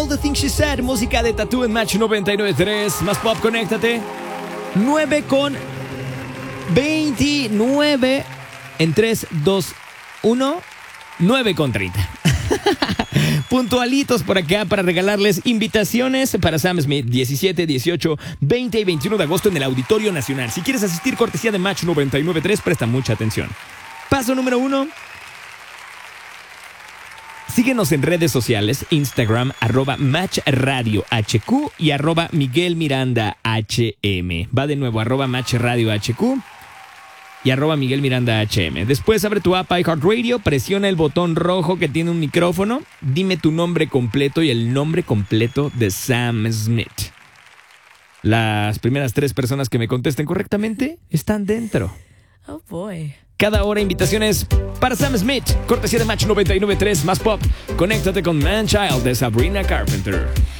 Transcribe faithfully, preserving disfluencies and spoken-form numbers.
All the Things She Said, música de Tattoo en Match noventa y nueve punto tres. Más pop, conéctate. nueve con veintinueve en tres, dos, uno. nueve con treinta. Puntualitos por acá para regalarles invitaciones para Sam Smith diecisiete, dieciocho, veinte y veintiuno de agosto en el Auditorio Nacional. Si quieres asistir, cortesía de Match noventa y nueve punto tres, presta mucha atención. Paso número uno. Síguenos en redes sociales, Instagram, arroba Match Radio H Q y arroba Miguel Miranda H M. Va de nuevo, arroba Match Radio H Q y arroba Miguel Miranda H M. Después abre tu app iHeartRadio, presiona el botón rojo que tiene un micrófono, dime tu nombre completo y el nombre completo de Sam Smith. Las primeras tres personas que me contesten correctamente están dentro. Oh boy. Cada hora invitaciones para Sam Smith, cortesía de Match noventa y nueve punto tres, más pop. Conéctate con Man Child de Sabrina Carpenter.